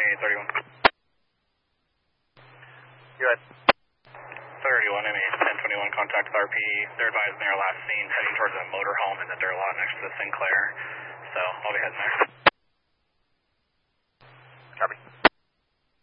2831. Go ahead. 31, MA 1021, contact with RP. They're advising they're last seen heading towards a motorhome in the dirt lot next to the Sinclair. So I'll be heading there.